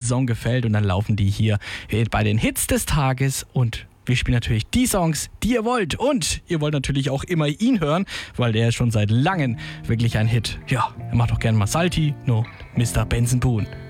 Song gefällt und dann laufen die hier bei den Hits des Tages und wir spielen natürlich die Songs, die ihr wollt. Und ihr wollt natürlich auch immer ihn hören, weil der ist schon seit langem wirklich ein Hit. Ja, er macht doch gerne mal Salty, no Mr. Benson Boone.